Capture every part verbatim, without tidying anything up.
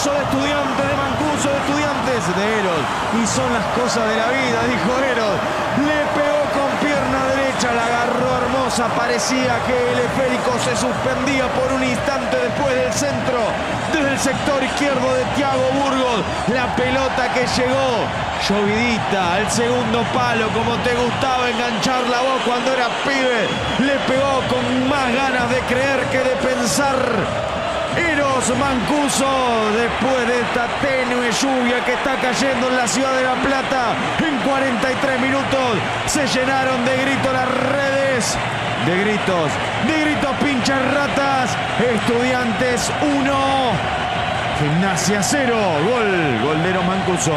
Mancuso de Estudiantes, de Mancuso de Estudiantes, de Eros. Y son las cosas de la vida, dijo Eros. Le pegó con pierna derecha, la agarró hermosa. Parecía que el esférico se suspendía por un instante después del centro. Desde el sector izquierdo de Thiago Burgos. La pelota que llegó llovidita al segundo palo, como te gustaba engancharla vos cuando eras pibe. Le pegó con más ganas de creer que de pensar. Eros Mancuso, después de esta tenue lluvia que está cayendo en la ciudad de La Plata, en cuarenta y tres minutos se llenaron de gritos las redes. De gritos, de gritos pinchas ratas. Estudiantes uno, Gimnasia cero. Gol, gol de Eros Mancuso.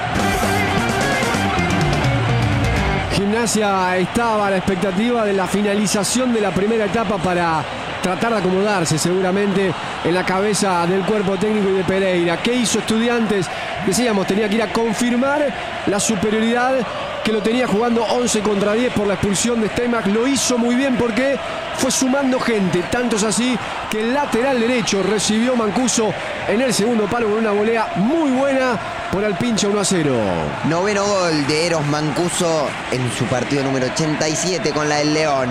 Gimnasia estaba a la expectativa de la finalización de la primera etapa para tratar de acomodarse seguramente en la cabeza del cuerpo técnico y de Pereira. ¿Qué hizo Estudiantes? Decíamos, tenía que ir a confirmar la superioridad que lo tenía jugando once contra diez por la expulsión de Steinbach. Lo hizo muy bien porque fue sumando gente, tanto es así que el lateral derecho recibió Mancuso en el segundo palo con una volea muy buena por Alpincha uno a cero. Noveno gol de Eros Mancuso en su partido número ochenta y siete con la del León.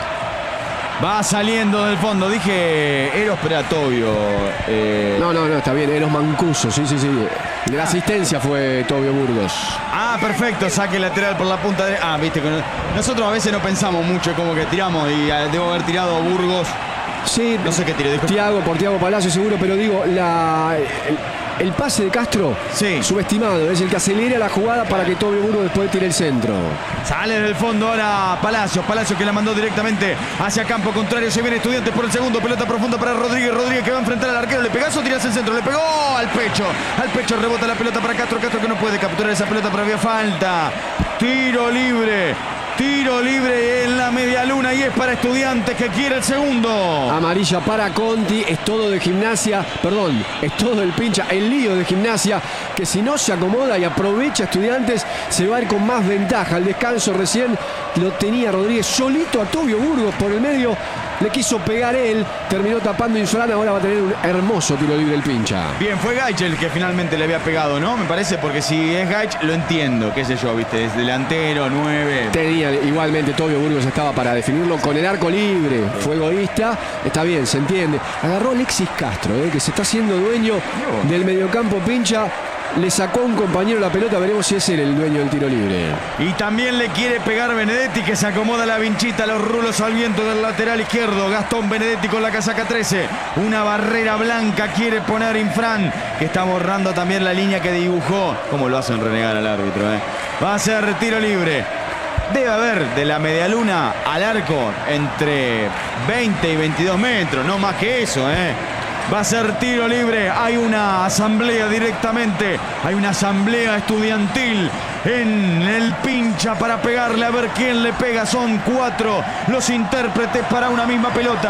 Va saliendo del fondo, dije Eros, pero era Tobio. Eh... No, no, no, está bien, Eros Mancuso, sí, sí, sí. De la asistencia fue Tobio Burgos. Ah, perfecto, saque lateral por la punta de... Ah, viste, nosotros a veces no pensamos mucho, como que tiramos y debo haber tirado Burgos. Sí, no sé qué tiré. Thiago, por Thiago Palacio seguro, pero digo, la... El... El pase de Castro, sí, subestimado, es el que acelera la jugada para que Tobio Burgos después tire el centro. Sale del fondo ahora Palacio, Palacio que la mandó directamente hacia campo contrario, se viene Estudiantes por el segundo, pelota profunda para Rodríguez, Rodríguez que va a enfrentar al arquero, le pegás o tirás el centro, le pegó al pecho, al pecho rebota la pelota para Castro, Castro que no puede capturar esa pelota, pero había falta, tiro libre. Tiro libre en la media luna y es para Estudiantes que quiere el segundo. Amarilla para Conti, es todo de Gimnasia, perdón, es todo el pincha, el lío de Gimnasia, que si no se acomoda y aprovecha Estudiantes, se va a ir con más ventaja. Al descanso recién lo tenía Rodríguez solito a Tobio Burgos por el medio, le quiso pegar él, terminó tapando Infran, ahora va a tener un hermoso tiro libre el pincha. Bien, fue Gaich el que finalmente le había pegado, ¿no? Me parece, porque si es Gaich, lo entiendo, qué sé yo, viste, es delantero, nueve. Tenía, igualmente Tobio Burgos estaba para definirlo con el arco libre, fue egoísta, está bien, se entiende. Agarró Alexis Castro, eh, que se está haciendo dueño del mediocampo pincha. Le sacó a un compañero la pelota, veremos si es él el dueño del tiro libre. Y también le quiere pegar Benedetti, que se acomoda la vinchita, los rulos al viento del lateral izquierdo. Gastón Benedetti con la casaca trece. Una barrera blanca quiere poner Infran, que está borrando también la línea que dibujó. Como lo hacen renegar al árbitro, ¿eh? Va a ser tiro libre. Debe haber de la medialuna al arco entre veinte y veintidós metros, no más que eso, ¿eh? Va a ser tiro libre. Hay una asamblea directamente. Hay una asamblea estudiantil en el pincha para pegarle. A ver quién le pega. Son cuatro los intérpretes para una misma pelota.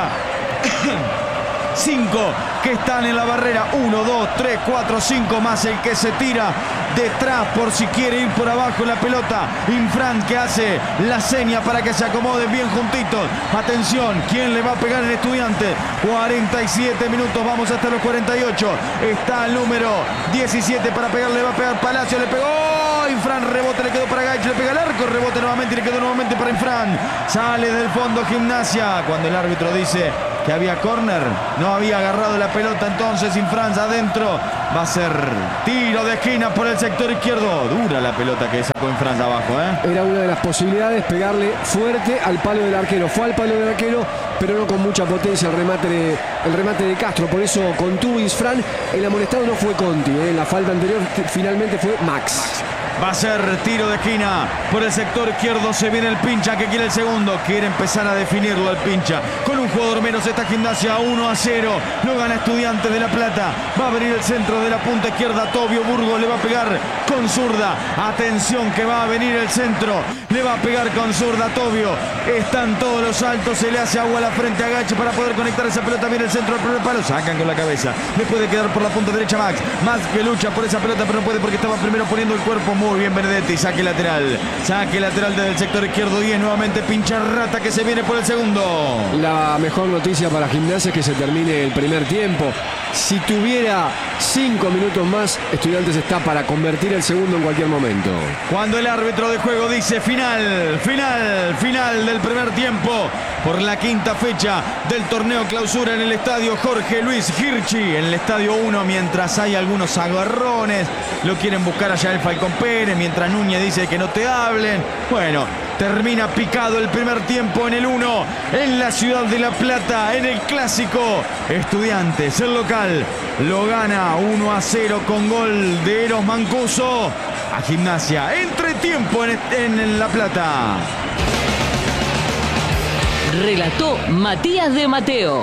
Cinco que están en la barrera. Uno, dos, tres, cuatro, cinco más el que se tira detrás por si quiere ir por abajo la pelota. Infran que hace la seña para que se acomoden bien juntitos. Atención, ¿quién le va a pegar en Estudiantes? cuarenta y siete minutos, vamos hasta los cuarenta y ocho. Está el número diecisiete para pegar, le va a pegar Palacio, le pegó. Infran, rebote, le quedó para Gaich, le pega el arco, rebote nuevamente y le quedó nuevamente para Infran. Sale del fondo Gimnasia cuando el árbitro dice que había córner, no había agarrado la pelota, entonces Infran adentro. Va a ser tiro de esquina por el sector izquierdo. Dura la pelota que sacó Infran abajo, ¿eh? Era una de las posibilidades, pegarle fuerte al palo del arquero. Fue al palo del arquero, pero no con mucha potencia el remate de, el remate de Castro. Por eso contuvo Infran. El amonestado no fue Conti, ¿eh? En la falta anterior finalmente fue Max. Max. Va a ser tiro de esquina por el sector izquierdo. Se viene el pincha que quiere el segundo. Quiere empezar a definirlo al pincha. Con un jugador menos esta Gimnasia uno a cero. Lo gana Estudiantes de La Plata. Va a venir el centro de la punta izquierda. Tobio Burgos le va a pegar con zurda. Atención que va a venir el centro. Le va a pegar con zurda Tobio. Están todos los altos. Se le hace agua a la frente a Gaich para poder conectar esa pelota. Viene el centro del primer palo. Sacan con la cabeza. Le puede quedar por la punta derecha Max. Max que lucha por esa pelota pero no puede porque estaba primero poniendo el cuerpo. Muy bien Benedetti, saque lateral. Saque lateral desde el sector izquierdo. diez nuevamente pincha Rata que se viene por el segundo. La mejor noticia para Gimnasia es que se termine el primer tiempo. Si tuviera cinco minutos más, Estudiantes está para convertir el segundo en cualquier momento. Cuando el árbitro de juego dice final, final, final del primer tiempo por la quinta fecha del torneo clausura en el estadio Jorge Luis Hirschi, en el estadio uno, mientras hay algunos agarrones, lo quieren buscar allá el Falcón Pérez, mientras Núñez dice que no te hablen. Bueno, termina picado el primer tiempo en el uno, en la ciudad de La Plata, en el clásico. Estudiantes, el local, lo gana uno a cero con gol de Eros Mancuso a Gimnasia. Entretiempo en, en La Plata. Relató Matías de Mateo.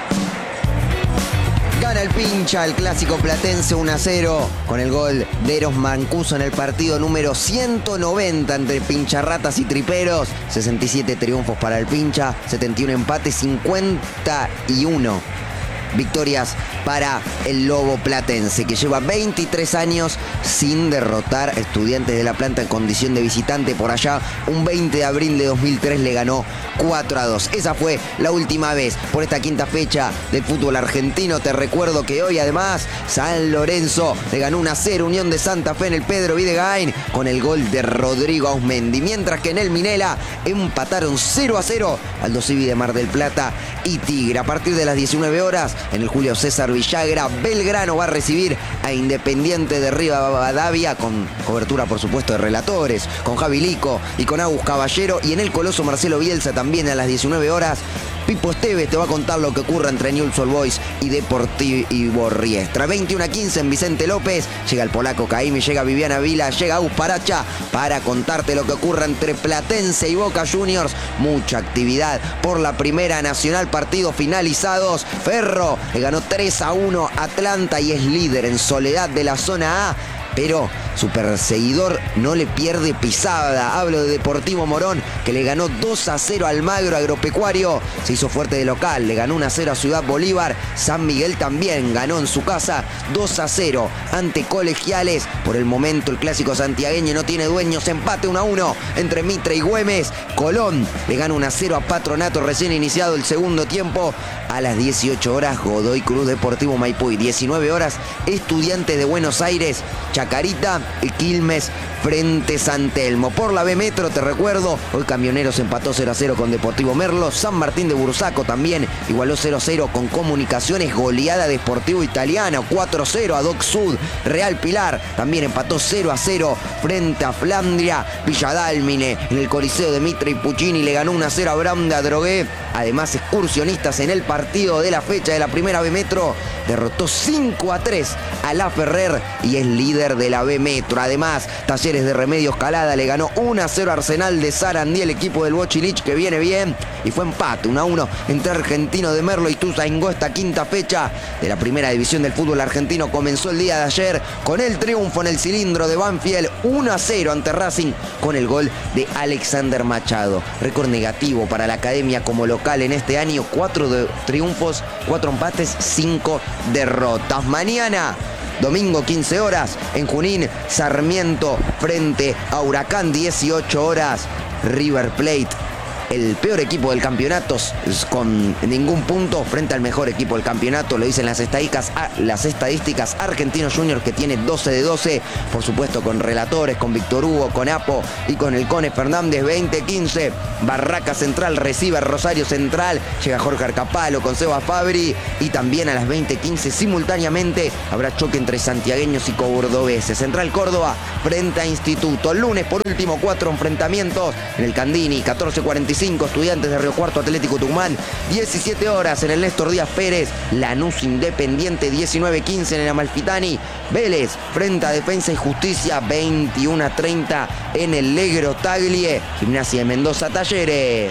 Gana el Pincha, el clásico platense uno a cero con el gol de Eros Mancuso en el partido número ciento noventa entre pincharratas y triperos. sesenta y siete triunfos para el Pincha, setenta y uno empates, cincuenta y uno victorias para el Lobo Platense, que lleva veintitrés años sin derrotar a Estudiantes de La Plata en condición de visitante. Por allá, un veinte de abril de dos mil tres le ganó cuatro a dos. Esa fue la última vez por esta quinta fecha del fútbol argentino. Te recuerdo que hoy además San Lorenzo le ganó uno a cero Unión de Santa Fe en el Pedro Videgain con el gol de Rodrigo Ausmendi, mientras que en el Minela empataron cero a cero Aldo Civi de Mar del Plata y Tigre. A partir de las diecinueve horas en el Julio César Villagra, Belgrano va a recibir a Independiente de Rivadavia, con cobertura por supuesto de relatores, con Javi Lico y con Agus Caballero, y en el Coloso Marcelo Bielsa también a las diecinueve horas. Pipo Esteves te va a contar lo que ocurre entre Newell's Old Boys y Deportivo Riestra. veintiuno a quince en Vicente López. Llega el polaco Caimi, llega Viviana Vila, llega Agus Paracha para contarte lo que ocurre entre Platense y Boca Juniors. Mucha actividad por la Primera Nacional, partidos finalizados. Ferro le ganó tres a uno a Atlanta y es líder en soledad de la zona A. Pero su perseguidor no le pierde pisada. Hablo de Deportivo Morón, que le ganó dos a cero al Magro Agropecuario. Se hizo fuerte de local, le ganó uno a cero a Ciudad Bolívar. San Miguel también ganó en su casa dos a cero ante Colegiales. Por el momento el clásico santiagueño no tiene dueños. Empate uno a uno entre Mitre y Güemes. Colón le gana uno a cero a Patronato recién iniciado el segundo tiempo. A las dieciocho horas Godoy Cruz Deportivo Maipú. diecinueve horas Estudiantes de Buenos Aires, Chacarita y Quilmes frente San Telmo. Por la B Metro te recuerdo, hoy Camioneros empató cero a cero con Deportivo Merlo. San Martín de Bursaco también igualó cero a cero con Comunicaciones. Goleada de Sportivo Italiano cuatro a cero a Doc Sud. Real Pilar también empató cero a cero frente a Flandria. Villadálmine en el Coliseo de Mitre y Puccini le ganó uno a cero a Brown de Adrogué. Además, Excursionistas en el partido de la fecha de la primera B Metro derrotó cinco a tres a La Ferrer y es líder de la B Metro. Además, Talleres de Remedios Calada le ganó uno a cero a Arsenal de Sarandí, el equipo del Bochilich, que viene bien, y fue empate uno a uno entre Argentino de Merlo y Tuzaingó. Esta quinta fecha de la primera división del fútbol argentino comenzó el día de ayer con el triunfo en el cilindro de Banfield uno a cero ante Racing con el gol de Alexander Machado. Récord negativo para la Academia como local en este año, cuatro de triunfos, cuatro empates, cinco derrotas. Mañana, domingo quince horas, en Junín, Sarmiento frente a Huracán. Dieciocho horas, River Plate, el peor equipo del campeonato, con ningún punto frente al mejor equipo del campeonato, lo dicen las estadísticas, las estadísticas Argentinos Juniors, que tiene doce de doce, por supuesto con relatores, con Víctor Hugo, con Apo y con el Cone Fernández. Veinte quince, Barraca Central recibe a Rosario Central, llega Jorge Arcapalo con Seba Fabri, y también a las veinte quince simultáneamente habrá choque entre santiagueños y cordobeses. Central Córdoba frente a Instituto. Lunes, por último, cuatro enfrentamientos en el Candini. catorce cuarenta y cinco, Estudiantes de Río Cuarto, Atlético Tucumán. diecisiete horas en el Néstor Díaz Pérez, Lanús Independiente. diecinueve quince en el Amalfitani, Vélez frente a Defensa y Justicia. veintiuno a treinta en el Legro Taglie, Gimnasia de Mendoza, Talleres.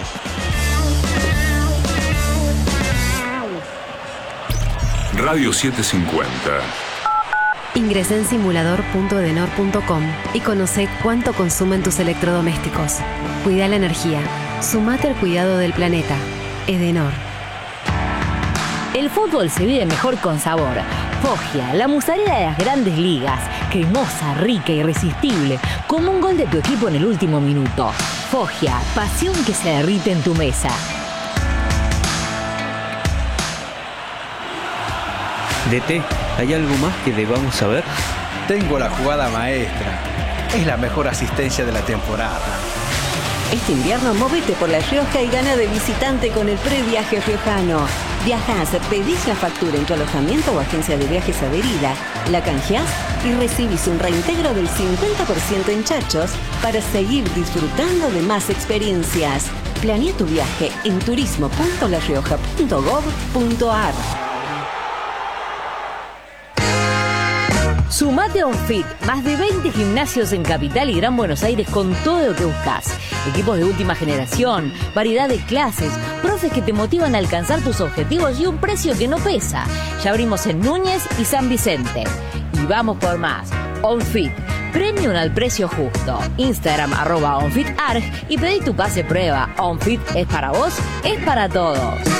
Radio setecientos cincuenta. Ingresa en simulador punto edenor punto com y conoce cuánto consumen tus electrodomésticos. Cuida la energía. Sumate al cuidado del planeta. Edenor. El fútbol se vive mejor con sabor. Foggia, la mozzarella de las grandes ligas. Cremosa, rica, irresistible. Como un gol de tu equipo en el último minuto. Foggia, pasión que se derrite en tu mesa. D T, ¿hay algo más que debamos saber? Tengo la jugada maestra. Es la mejor asistencia de la temporada. Este invierno móvete por La Rioja y gana de visitante con el previaje riojano. Viajás, pedís la factura en tu alojamiento o agencia de viajes adherida, la canjeás y recibís un reintegro del cincuenta por ciento en chachos para seguir disfrutando de más experiencias. Planea tu viaje en turismo punto la rioja punto gob punto ar. Sumate a OnFit, más de veinte gimnasios en Capital y Gran Buenos Aires con todo lo que buscas. Equipos de última generación, variedad de clases, profes que te motivan a alcanzar tus objetivos y un precio que no pesa. Ya abrimos en Núñez y San Vicente. Y vamos por más. OnFit, premium al precio justo. Instagram arroba OnFitArg y pedí tu pase prueba. OnFit es para vos, es para todos.